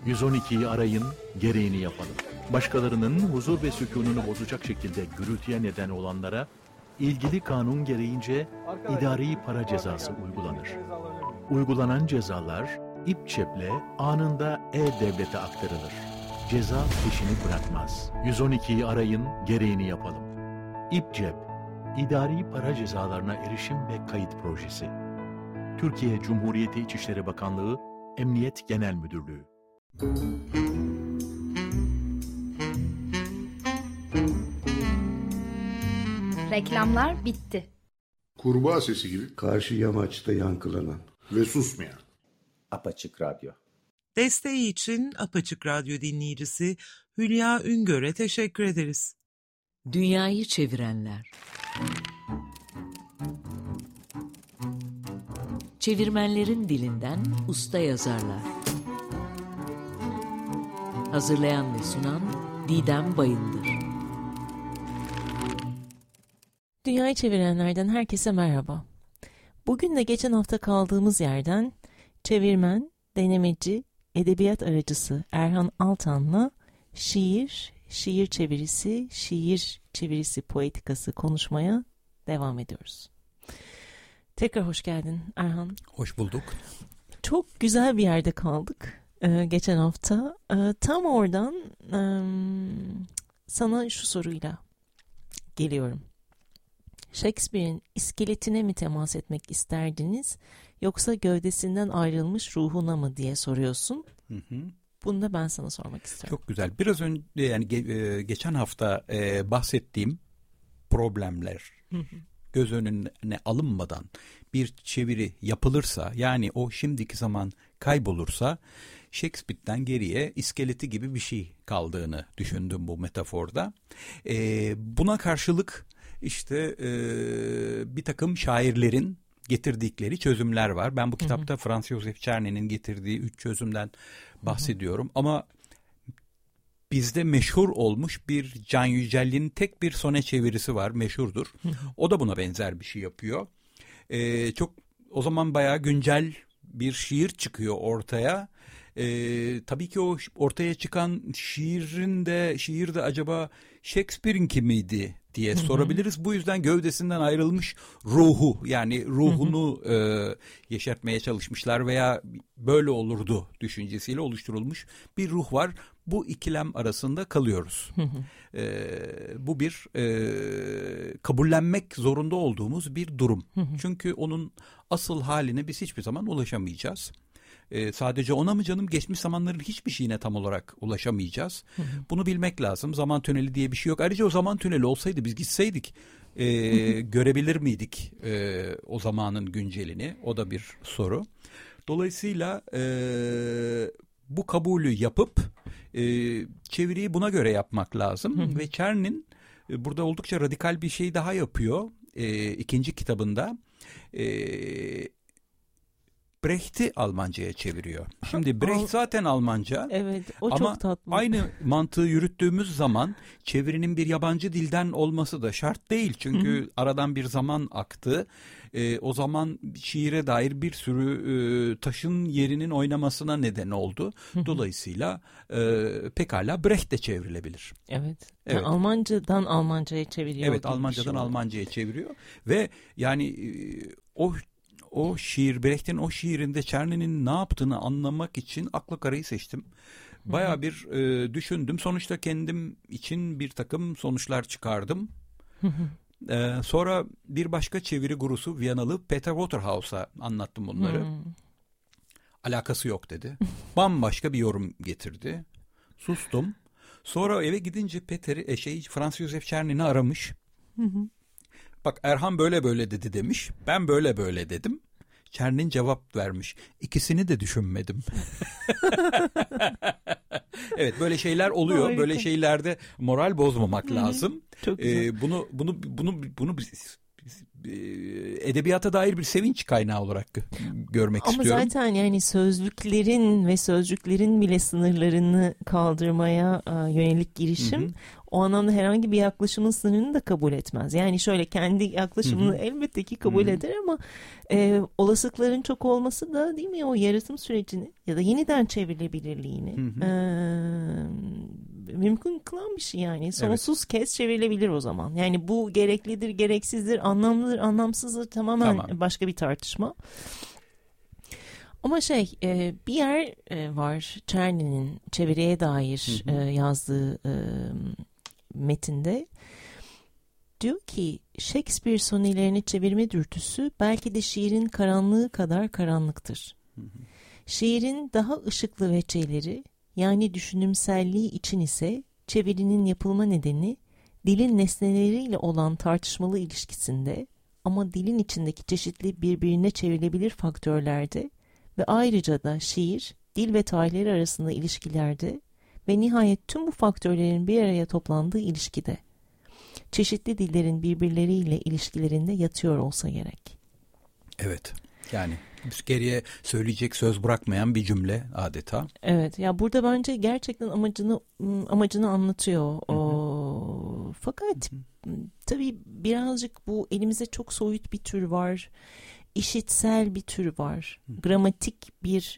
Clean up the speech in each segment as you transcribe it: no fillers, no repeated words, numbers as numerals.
112'yi arayın, gereğini yapalım. Başkalarının huzur ve sükununu bozacak şekilde gürültüye neden olanlara ilgili kanun gereğince idari para cezası uygulanır. Uygulanan cezalar İPÇEP'le anında E-Devlet'e aktarılır. Ceza peşini bırakmaz. 112'yi arayın, gereğini yapalım. İPÇEP, İdari Para Cezalarına Erişim ve Kayıt Projesi. Türkiye Cumhuriyeti İçişleri Bakanlığı, Emniyet Genel Müdürlüğü. Reklamlar bitti. Kurbağa sesi gibi Karşı yamaçta yankılanan ve susmayan. Apaçık Radyo. Desteği için Apaçık Radyo dinleyicisi Hülya Üngör'e teşekkür ederiz. Dünyayı çevirenler. Çevirmenlerin dilinden usta yazarlar. Hazırlayan ve sunan Didem Bayındır. Dünyayı çevirenlerden herkese merhaba. Bugün de geçen hafta kaldığımız yerden çevirmen, denemeci, edebiyat aracısı Erhan Altan'la şiir çevirisi poetikası konuşmaya devam ediyoruz. Tekrar hoş geldin Erhan. Hoş bulduk. Çok güzel bir yerde kaldık geçen hafta. Tam oradan sana şu soruyla geliyorum. Shakespeare'in iskeletine mi temas etmek isterdiniz yoksa gövdesinden ayrılmış ruhuna mı diye soruyorsun. Bunu da ben sana sormak istiyorum. Çok güzel. Biraz önce yani geçen hafta bahsettiğim problemler göz önüne alınmadan bir çeviri yapılırsa, yani o şimdiki zaman kaybolursa Shakespeare'den geriye iskeleti gibi bir şey kaldığını düşündüm bu metaforda. Buna karşılık İşte bir takım şairlerin getirdikleri çözümler var. Ben bu kitapta Franz Josef Czerny'nin getirdiği 3 çözümden bahsediyorum. Ama bizde meşhur olmuş bir Can Yücel'in tek bir sone çevirisi var, meşhurdur. O da buna benzer bir şey yapıyor. Çok o zaman bayağı güncel bir şiir çıkıyor ortaya. Tabii ki o ortaya çıkan şiirde acaba Shakespeare'inki miydi diye sorabiliriz. Bu yüzden gövdesinden ayrılmış ruhu, yani ruhunu yeşertmeye çalışmışlar veya böyle olurdu düşüncesiyle oluşturulmuş bir ruh var. Bu ikilem arasında kalıyoruz. Bu bir kabullenmek zorunda olduğumuz bir durum. Çünkü onun asıl haline biz hiçbir zaman ulaşamayacağız. Sadece ona mı canım, geçmiş zamanların hiçbir şeyine tam olarak ulaşamayacağız. Bunu bilmek lazım. Zaman tüneli diye bir şey yok. Ayrıca o zaman tüneli olsaydı, biz gitseydik görebilir miydik o zamanın güncelini? O da bir soru. Dolayısıyla bu kabulü yapıp çeviriyi buna göre yapmak lazım. Ve Czerny'nin burada oldukça radikal bir şey daha yapıyor. İkinci kitabında Brecht'i Almanca'ya çeviriyor. Şimdi Brecht zaten Almanca. Evet, o ama çok tatlı. Aynı mantığı yürüttüğümüz zaman çevirinin bir yabancı dilden olması da şart değil. Çünkü aradan bir zaman aktı. O zaman şiire dair bir sürü taşın yerinin oynamasına neden oldu. Dolayısıyla pekala Brecht de çevrilebilir. Evet. Yani Almancadan Almanca'ya çeviriyor. Evet, Almancadan Almanca'ya çeviriyor. Ve yani o şiir, Brecht'in o şiirinde Czerny'nin ne yaptığını anlamak için akla karayı seçtim. Bayağı bir düşündüm. Sonuçta kendim için bir takım sonuçlar çıkardım. Sonra bir başka çeviri gurusu Viyanalı Peter Waterhouse'a anlattım bunları. Alakası yok dedi. Bambaşka bir yorum getirdi. Sustum. Sonra eve gidince Peter'i Franz Josef Czerny'ni aramış. Bak, Erhan böyle böyle dedi demiş. Ben böyle böyle dedim. Czerny cevap vermiş. İkisini de düşünmedim. Evet, böyle şeyler oluyor. Harika. Böyle şeylerde moral bozmamak lazım. Çok güzel. Bunu edebiyata dair bir sevinç kaynağı olarak görmek istiyorum. Ama zaten yani sözlüklerin ve sözcüklerin bile sınırlarını kaldırmaya yönelik girişim o anlamda herhangi bir yaklaşımın sınırını da kabul etmez. Yani şöyle kendi yaklaşımını elbette ki kabul eder ama olasılıkların çok olması da değil mi o yaratım sürecini ya da yeniden çevrilebilirliğini mümkün kılan bir şey yani. Sonsuz kez çevrilebilir o zaman. Yani bu gereklidir, gereksizdir, anlamlıdır, anlamsızdır tamamen başka bir tartışma. Ama bir yer var Czerny'nin çeviriye dair yazdığı metinde. Diyor ki Shakespeare sonilerini çevirme dürtüsü belki de şiirin karanlığı kadar karanlıktır. Şiirin daha ışıklı veçeleri yani düşünümselliği için ise çevirinin yapılma nedeni dilin nesneleriyle olan tartışmalı ilişkisinde ama dilin içindeki çeşitli birbirine çevrilebilir faktörlerde ve ayrıca da şiir, dil ve tarihleri arasında ilişkilerde ve nihayet tüm bu faktörlerin bir araya toplandığı ilişkide, çeşitli dillerin birbirleriyle ilişkilerinde yatıyor olsa gerek. Evet, yani geriye söyleyecek söz bırakmayan bir cümle adeta. Evet, ya burada bence gerçekten amacını anlatıyor. Fakat tabii birazcık bu elimizde çok soyut bir tür var. İşitsel bir tür var. Gramatik bir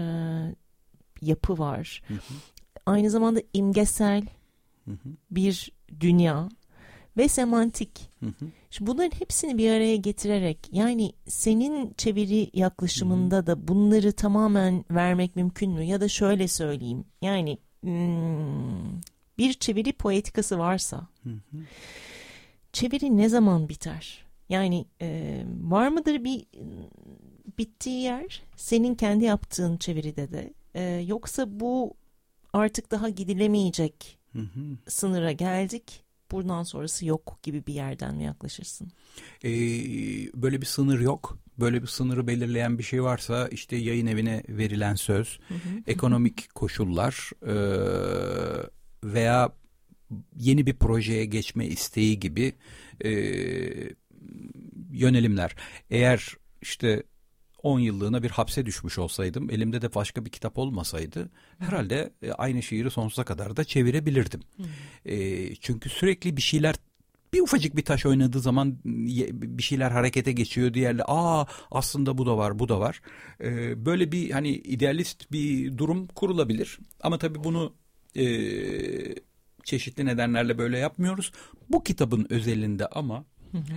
yapı var. Aynı zamanda imgesel bir dünya ve semantik. Şimdi bunların hepsini bir araya getirerek yani senin çeviri yaklaşımında da bunları tamamen vermek mümkün mü? Ya da şöyle söyleyeyim. Yani bir çeviri poetikası varsa çeviri ne zaman biter? Yani var mıdır bir bittiği yer senin kendi yaptığın çeviride de yoksa bu artık daha gidilemeyecek sınıra geldik buradan sonrası yok gibi bir yerden mi yaklaşırsın? Böyle bir sınır yok. Böyle bir sınırı belirleyen bir şey varsa işte yayın evine verilen söz, ekonomik koşullar veya yeni bir projeye geçme isteği gibi yönelimler. Eğer işte 10 yıllığına bir hapse düşmüş olsaydım, elimde de başka bir kitap olmasaydı herhalde aynı şiiri sonsuza kadar da çevirebilirdim. Çünkü sürekli bir şeyler, bir ufacık bir taş oynadığı zaman bir şeyler harekete geçiyor. Diğerle aslında bu da var, bu da var. Böyle bir hani idealist bir durum kurulabilir. Ama tabii bunu çeşitli nedenlerle böyle yapmıyoruz. Bu kitabın özelinde ama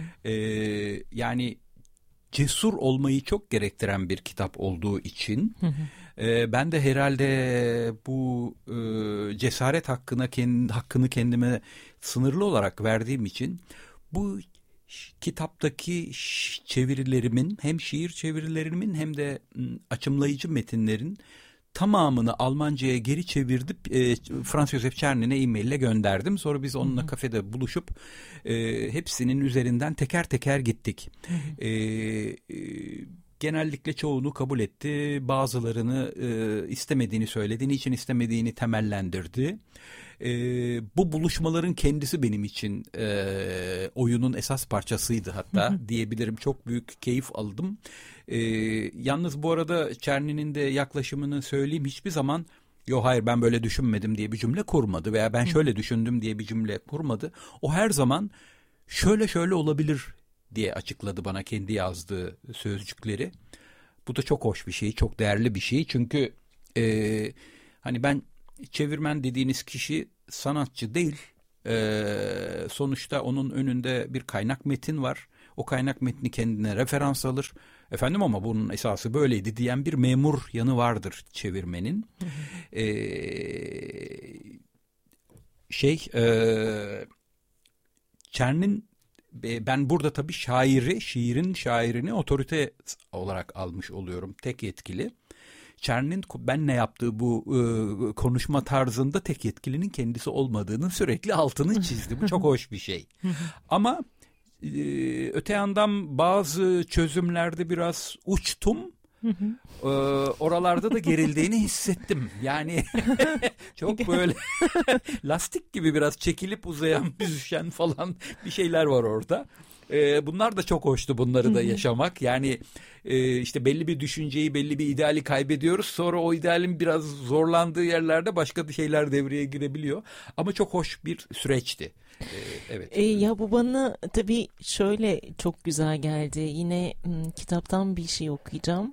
yani cesur olmayı çok gerektiren bir kitap olduğu için ben de herhalde bu cesaret hakkını kendime sınırlı olarak verdiğim için bu kitaptaki çevirilerimin hem şiir çevirilerimin hem de açımlayıcı metinlerin tamamını Almanca'ya geri çevirdim. Franz Josef Czerny'ne e-mail ile gönderdim. Sonra biz onunla kafede buluşup hepsinin üzerinden teker teker gittik. Genellikle çoğunu kabul etti. Bazılarını istemediğini söyledi. Niçin istemediğini temellendirdi. Bu buluşmaların kendisi benim için oyunun esas parçasıydı hatta diyebilirim. Çok büyük keyif aldım. Yalnız bu arada Czerny'nin de yaklaşımını söyleyeyim, hiçbir zaman "Yo hayır ben böyle düşünmedim" diye bir cümle kurmadı veya "ben şöyle düşündüm" diye bir cümle kurmadı. O her zaman şöyle olabilir diye açıkladı bana kendi yazdığı sözcükleri. Bu da çok hoş bir şey, çok değerli bir şey. Çünkü hani ben çevirmen dediğiniz kişi sanatçı değil. Sonuçta onun önünde bir kaynak metin var. O kaynak metni kendine referans alır. Efendim ama bunun esası böyleydi diyen bir memur yanı vardır çevirmenin. Czerny'nin ben burada tabii şiirin şairini otorite olarak almış oluyorum. Tek yetkili. Czerny'nin benle yaptığı bu konuşma tarzında tek yetkilinin kendisi olmadığının sürekli altını çizdi. Bu çok hoş bir şey. Ama öte yandan bazı çözümlerde biraz uçtum. Oralarda da gerildiğini hissettim. Yani çok böyle lastik gibi biraz çekilip uzayan, büzüşen falan bir şeyler var orada. Bunlar da çok hoştu, bunları da yaşamak. Yani işte belli bir düşünceyi, belli bir ideali kaybediyoruz. Sonra o idealin biraz zorlandığı yerlerde başka şeyler devreye girebiliyor. Ama çok hoş bir süreçti. Evet. Ya bu bana tabii şöyle çok güzel geldi. Yine kitaptan bir şey okuyacağım.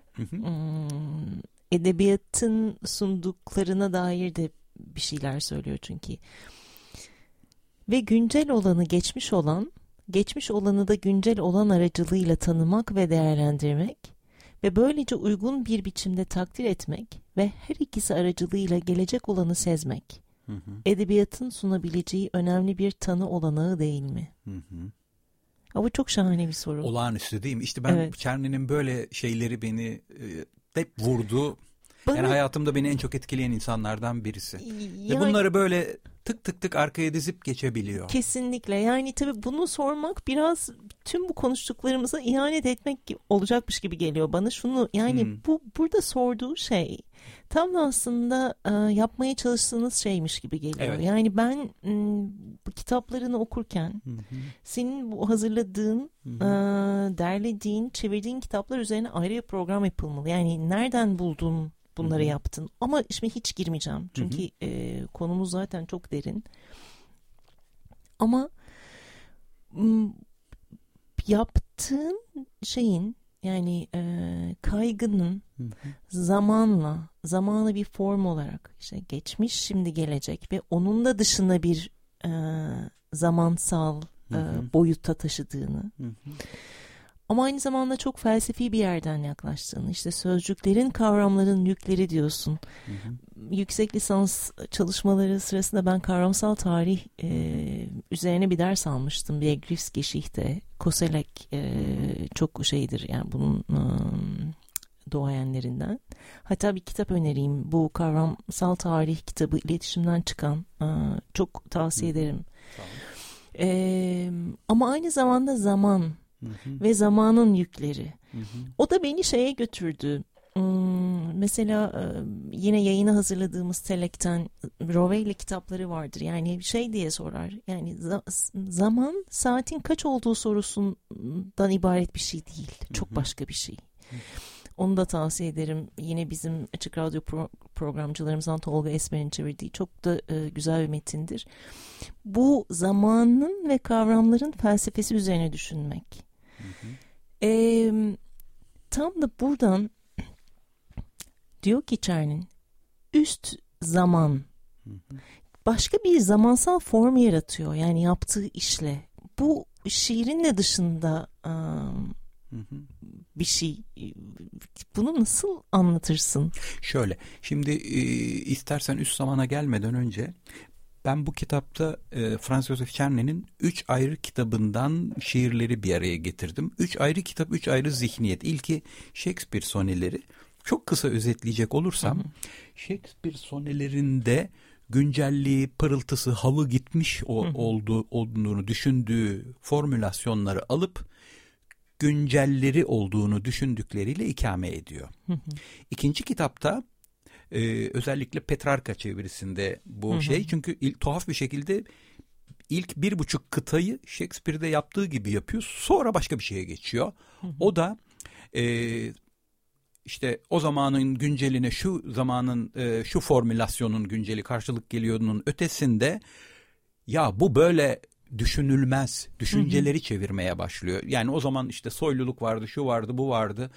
Edebiyatın sunduklarına dair de bir şeyler söylüyor çünkü. Ve güncel olanı geçmiş olan, geçmiş olanı da güncel olan aracılığıyla tanımak ve değerlendirmek ve böylece uygun bir biçimde takdir etmek ve her ikisi aracılığıyla gelecek olanı sezmek. Edebiyatın sunabileceği önemli bir tanı olanağı değil mi? Bu çok şahane bir soru. Olağanüstü değil mi? İşte ben Çerni'nin böyle şeyleri beni hep vurdu. Bana... Yani hayatımda beni en çok etkileyen insanlardan birisi. Ve bunları böyle tık tık tık arkaya dizip geçebiliyor. Kesinlikle. Yani tabii bunu sormak biraz tüm bu konuştuklarımıza ihanet etmek olacakmış gibi geliyor bana. Şunu yani bu burada sorduğu şey tam da aslında yapmaya çalıştığınız şeymiş gibi geliyor. Evet. Yani ben bu kitaplarını okurken senin bu hazırladığın, derlediğin, çevirdiğin kitaplar üzerine ayrı bir program yapılmalı. Yani nereden buldun bunları yaptın? Ama şimdi hiç girmeyeceğim. Çünkü konumuz zaten çok derin. Ama yaptığın şeyin yani kaygının zamanı bir form olarak işte geçmiş, şimdi, gelecek ve onun da dışında bir zamansal boyutta taşıdığını ama aynı zamanda çok felsefi bir yerden yaklaştığını, işte sözcüklerin, kavramların yükleri diyorsun. Yüksek lisans çalışmaları sırasında ben kavramsal tarih üzerine bir ders almıştım. Begriffsgeschichte, Koselleck çok şeydir yani bunun doğayenlerinden. Hatta bir kitap önereyim. Bu kavramsal tarih kitabı iletişimden çıkan. Çok tavsiye ederim. Ama aynı zamanda zaman ve zamanın yükleri. O da beni şeye götürdü. Mesela yine yayına hazırladığımız Telek'ten Roveyle kitapları vardır. Yani şey diye sorar. Yani zaman saatin kaç olduğu sorusundan ibaret bir şey değil. Çok başka bir şey. Onu da tavsiye ederim. Yine bizim Açık Radyo programcılarımızdan Tolga Esmer'in çevirdiği çok da güzel bir metindir. Bu zamanın ve kavramların felsefesi üzerine düşünmek. Tam da buradan diyor ki Çernin, üst zaman başka bir zamansal form yaratıyor. Yani yaptığı işle. Bu şiirin de dışında bir şey. Bunu nasıl anlatırsın? Şöyle, şimdi istersen üst zamana gelmeden önce ben bu kitapta Franz Josef Czerny'nin 3 ayrı kitabından şiirleri bir araya getirdim. 3 ayrı kitap, 3 ayrı zihniyet. İlki Shakespeare soneleri. Çok kısa özetleyecek olursam, Shakespeare sonelerinde güncelliği, pırıltısı, halı gitmiş olduğunu düşündüğü formülasyonları alıp güncelleri olduğunu düşündükleriyle ikame ediyor. İkinci kitapta özellikle Petrarca çevirisinde bu şey, çünkü tuhaf bir şekilde ilk 1,5 kıtayı Shakespeare'de yaptığı gibi yapıyor, sonra başka bir şeye geçiyor. O da işte o zamanın günceline şu zamanın şu formülasyonun günceli karşılık geliyor'nun ötesinde ya bu böyle düşünülmez düşünceleri çevirmeye başlıyor. Yani o zaman işte soyluluk vardı, şu vardı, bu vardı.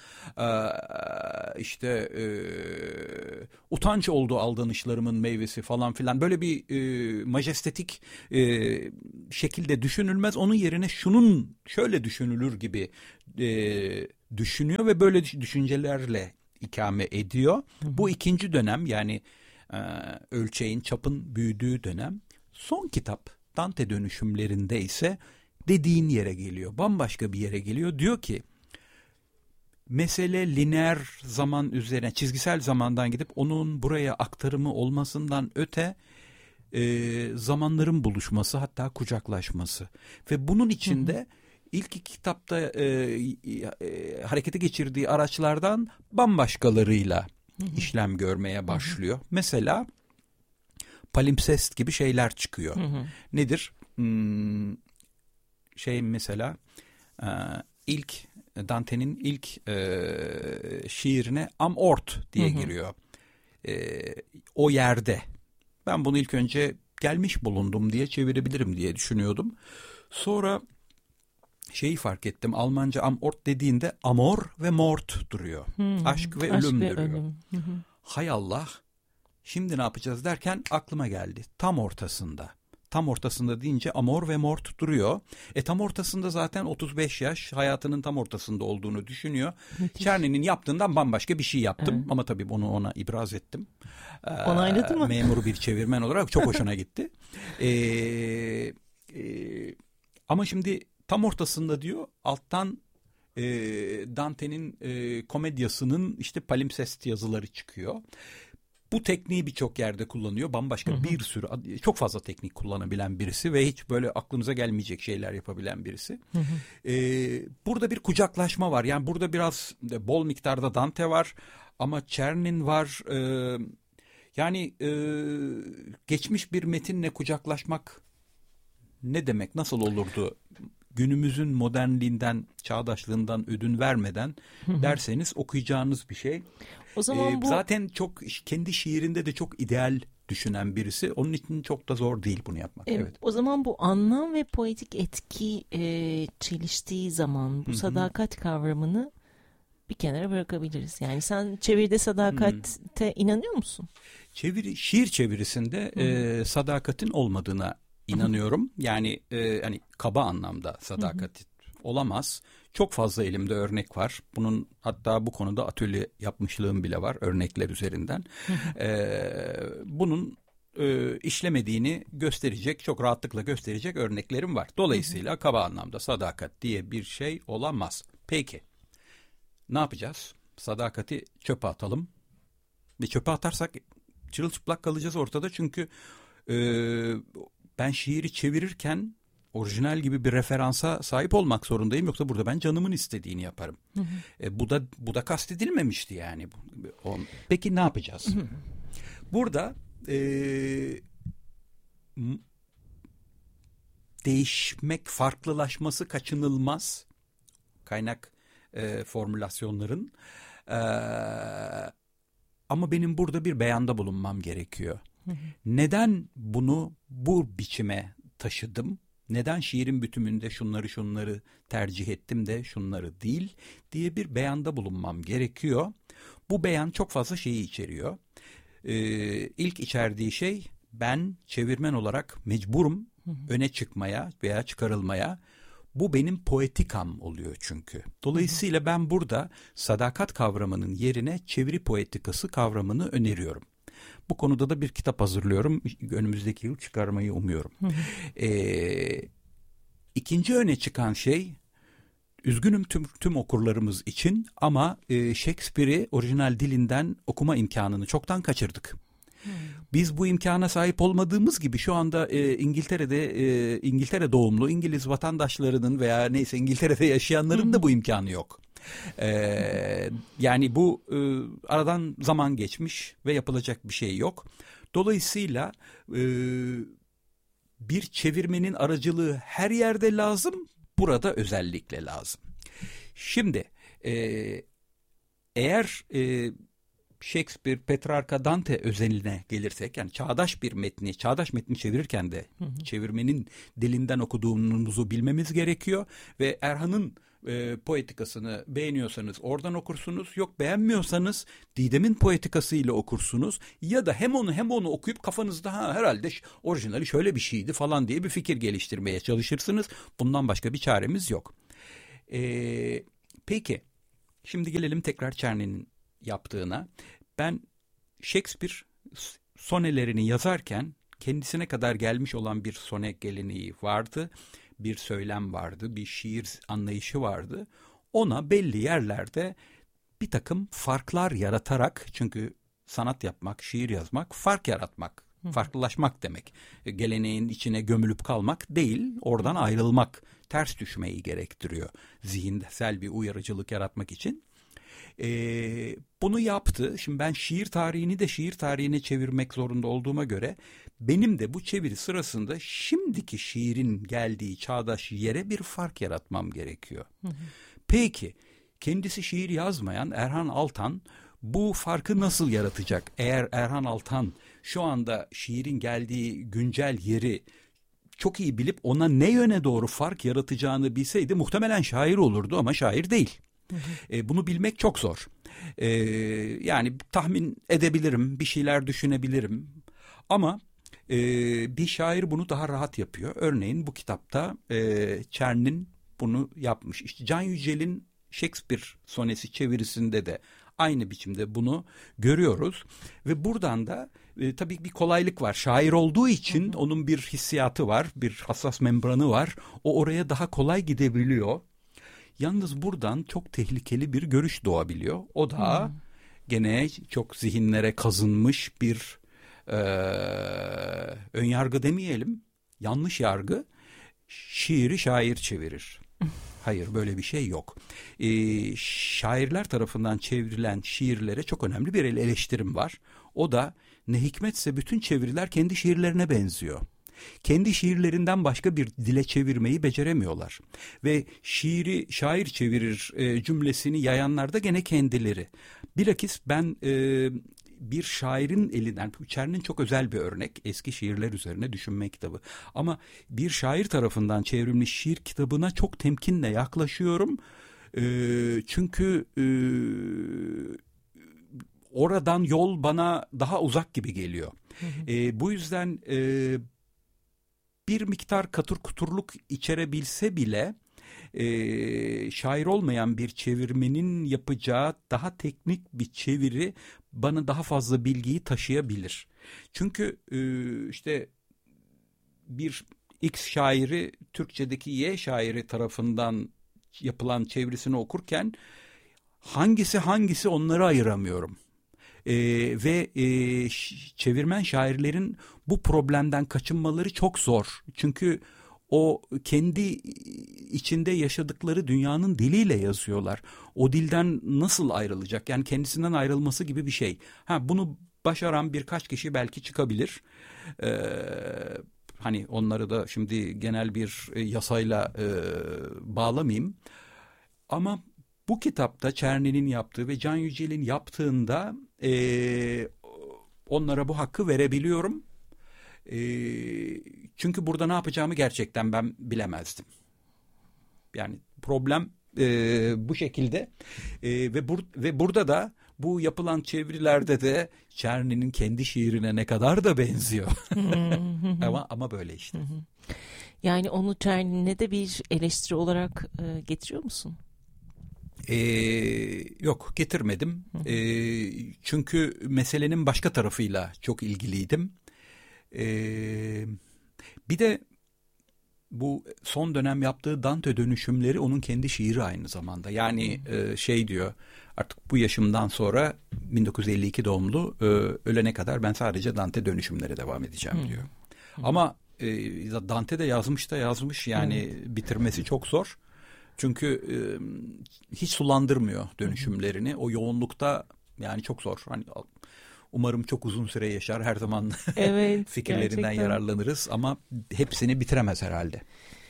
İşte utanç oldu aldanışlarımın meyvesi falan filan. Böyle bir majestetik şekilde düşünülmez. Onun yerine şunun şöyle düşünülür gibi düşünüyor ve böyle düşüncelerle ikame ediyor. Bu ikinci dönem, yani ölçeğin, çapın büyüdüğü dönem. Son kitap Dante dönüşümlerinde ise dediğin yere geliyor. Bambaşka bir yere geliyor. Diyor ki mesele lineer zaman üzerine, çizgisel zamandan gidip onun buraya aktarımı olmasından öte zamanların buluşması, hatta kucaklaşması. Ve bunun içinde ilk iki kitapta harekete geçirdiği araçlardan bambaşkalarıyla işlem görmeye başlıyor. Mesela palimpsest gibi şeyler çıkıyor. Nedir? Şey mesela Dante'nin ilk şiirine Amort diye giriyor. O yerde. Ben bunu ilk önce gelmiş bulundum diye çevirebilirim diye düşünüyordum. Sonra şeyi fark ettim. Almanca Amort dediğinde amor ve mort duruyor. Aşk ve ölüm duruyor. Ölüm. Hay Allah. Şimdi ne yapacağız derken aklıma geldi. Tam ortasında. Tam ortasında deyince amor ve mort duruyor. Tam ortasında zaten 35 yaş hayatının tam ortasında olduğunu düşünüyor. Czerny'nin yaptığından bambaşka bir şey yaptım. Evet. Ama tabii bunu ona ibraz ettim. Onayladı mı? Memur bir çevirmen olarak çok hoşuna gitti. Ama şimdi tam ortasında diyor, alttan Dante'nin komedyasının işte palimpsest yazıları çıkıyor. Bu tekniği birçok yerde kullanıyor. Bambaşka bir sürü, çok fazla teknik kullanabilen birisi ve hiç böyle aklınıza gelmeyecek şeyler yapabilen birisi. Burada bir kucaklaşma var. Yani burada biraz bol miktarda Dante var ama Czerny var. Yani geçmiş bir metinle kucaklaşmak ne demek, nasıl olurdu? Günümüzün modernliğinden, çağdaşlığından ödün vermeden derseniz okuyacağınız bir şey. O zaman bu... Zaten çok kendi şiirinde de çok ideal düşünen birisi. Onun için çok da zor değil bunu yapmak. Evet. O zaman bu anlam ve poetik etki çeliştiği zaman bu sadakat kavramını bir kenara bırakabiliriz. Yani sen çeviride sadakate inanıyor musun? Şiir çevirisinde sadakatin olmadığına inanıyorum. Yani hani kaba anlamda sadakat olamaz. Çok fazla elimde örnek var. Bunun hatta bu konuda atölye yapmışlığım bile var örnekler üzerinden. Bunun işlemediğini gösterecek, çok rahatlıkla gösterecek örneklerim var. Dolayısıyla kaba anlamda sadakat diye bir şey olamaz. Peki ne yapacağız? Sadakati çöpe atalım. Ve çöpe atarsak çırılçıplak kalacağız ortada, çünkü ben şiiri çevirirken orijinal gibi bir referansa sahip olmak zorundayım. Yoksa burada ben canımın istediğini yaparım. Bu da kastedilmemişti yani. Peki ne yapacağız? Burada değişmek, farklılaşması kaçınılmaz. Kaynak formülasyonların. Ama benim burada bir beyanda bulunmam gerekiyor. Neden bunu bu biçime taşıdım? Neden şiirin bütününde şunları tercih ettim de şunları değil diye bir beyanda bulunmam gerekiyor. Bu beyan çok fazla şeyi içeriyor. İlk içerdiği şey, ben çevirmen olarak mecburum öne çıkmaya veya çıkarılmaya. Bu benim poetikam oluyor çünkü. Dolayısıyla ben burada sadakat kavramının yerine çeviri poetikası kavramını öneriyorum. Bu konuda da bir kitap hazırlıyorum. Önümüzdeki yıl çıkarmayı umuyorum. İkinci öne çıkan şey, üzgünüm tüm okurlarımız için ama Shakespeare'i orijinal dilinden okuma imkanını çoktan kaçırdık. Biz bu imkana sahip olmadığımız gibi şu anda İngiltere doğumlu İngiliz vatandaşlarının veya neyse İngiltere'de yaşayanların da bu imkanı yok. Yani bu aradan zaman geçmiş ve yapılacak bir şey yok. Dolayısıyla bir çevirmenin aracılığı her yerde lazım, burada özellikle lazım. Şimdi eğer Shakespeare, Petrarca, Dante özeline gelirsek, yani çağdaş metni çevirirken de çevirmenin dilinden okuduğumuzu bilmemiz gerekiyor ve Erhan'ın poetikasını beğeniyorsanız oradan okursunuz, yok beğenmiyorsanız Didem'in poetikasıyla okursunuz ya da hem onu okuyup kafanızda herhalde orijinali şöyle bir şeydi falan diye bir fikir geliştirmeye çalışırsınız. Bundan başka bir çaremiz yok. Peki şimdi gelelim tekrar Czerny'nin yaptığına. Ben Shakespeare sonelerini yazarken kendisine kadar gelmiş olan bir sone geleneği vardı. Bir söylem vardı, bir şiir anlayışı vardı. Ona belli yerlerde bir takım farklar yaratarak, çünkü sanat yapmak, şiir yazmak, fark yaratmak, farklılaşmak demek. Geleneğin içine gömülüp kalmak değil, oradan ayrılmak, ters düşmeyi gerektiriyor zihinsel bir uyarıcılık yaratmak için. Bunu yaptı. Şimdi ben şiir tarihini de şiir tarihine çevirmek zorunda olduğuma göre benim de bu çeviri sırasında şimdiki şiirin geldiği çağdaş yere bir fark yaratmam gerekiyor. Peki kendisi şiir yazmayan Erhan Altan bu farkı nasıl yaratacak? Eğer Erhan Altan şu anda şiirin geldiği güncel yeri çok iyi bilip ona ne yöne doğru fark yaratacağını bilseydi muhtemelen şair olurdu ama şair değil. Bunu bilmek çok zor. Yani tahmin edebilirim, bir şeyler düşünebilirim ama bir şair bunu daha rahat yapıyor. Örneğin bu kitapta Çernin bunu yapmış. İşte Can Yücel'in Shakespeare sonesi çevirisinde de aynı biçimde bunu görüyoruz ve buradan da tabii bir kolaylık var. Şair olduğu için onun bir hissiyatı var, bir hassas membranı var. O oraya daha kolay gidebiliyor. Yalnız buradan çok tehlikeli bir görüş doğabiliyor. O da gene çok zihinlere kazınmış bir önyargı demeyelim, yanlış yargı. Şiiri şair çevirir. Hayır, böyle bir şey yok. Şairler tarafından çevrilen şiirlere çok önemli bir eleştirim var. O da ne hikmetse bütün çeviriler kendi şiirlerine benziyor. Kendi şiirlerinden başka bir dile çevirmeyi beceremiyorlar. Ve şiiri şair çevirir cümlesini yayanlar da gene kendileri. Bilakis ben bir şairin elinden, Çernin çok özel bir örnek, eski şiirler üzerine düşünme kitabı. Ama bir şair tarafından çevrilmiş şiir kitabına çok temkinle yaklaşıyorum. Çünkü oradan yol bana daha uzak gibi geliyor. Bu yüzden bir miktar katır kuturluk içerebilse bile şair olmayan bir çevirmenin yapacağı daha teknik bir çeviri bana daha fazla bilgiyi taşıyabilir. Çünkü işte bir X şairi Türkçedeki Y şairi tarafından yapılan çevirisini okurken hangisi onları ayıramıyorum. Ve çevirmen şairlerin bu problemden kaçınmaları çok zor. Çünkü o kendi içinde yaşadıkları dünyanın diliyle yazıyorlar. O dilden nasıl ayrılacak? Yani kendisinden ayrılması gibi bir şey. Bunu başaran birkaç kişi belki çıkabilir. Hani onları da şimdi genel bir yasayla bağlamayayım. Ama bu kitapta Çernin'in yaptığı ve Can Yücel'in yaptığında onlara bu hakkı verebiliyorum. Çünkü burada ne yapacağımı gerçekten ben bilemezdim. Yani problem bu şekilde ve burada da bu yapılan çevirilerde de Çernin'in kendi şiirine ne kadar da benziyor. ama böyle işte. Yani onu Çernin'e de bir eleştiri olarak getiriyor musun? Yok, getirmedim. Çünkü meselenin başka tarafıyla çok ilgiliydim. Bir de bu son dönem yaptığı Dante dönüşümleri onun kendi şiiri aynı zamanda. Yani şey diyor, artık bu yaşımdan sonra 1952 doğumlu ölene kadar ben sadece Dante dönüşümlere devam edeceğim diyor. Ama Dante de yazmış yani bitirmesi çok zor. Çünkü hiç sulandırmıyor dönüşümlerini. O yoğunlukta yani çok zor. Hani umarım çok uzun süre yaşar. Her zaman evet, fikirlerinden gerçekten yararlanırız ama hepsini bitiremez herhalde.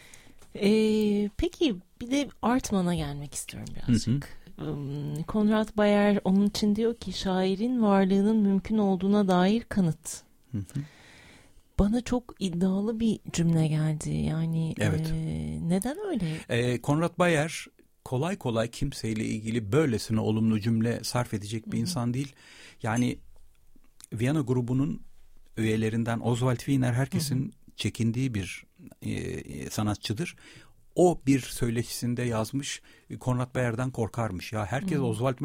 Peki bir de Artman'a gelmek istiyorum birazcık. Konrad Bayer onun için diyor ki şairin varlığının mümkün olduğuna dair kanıt. Bana çok iddialı bir cümle geldi. Yani evet. Neden öyle? Konrad Bayer kolay kolay kimseyle ilgili böylesine olumlu cümle sarf edecek bir insan değil. Yani Viyana grubunun üyelerinden Oswald Wiener herkesin çekindiği bir sanatçıdır. O bir söyleşisinde yazmış, Konrad Bayer'den korkarmış. Ya herkes Oswald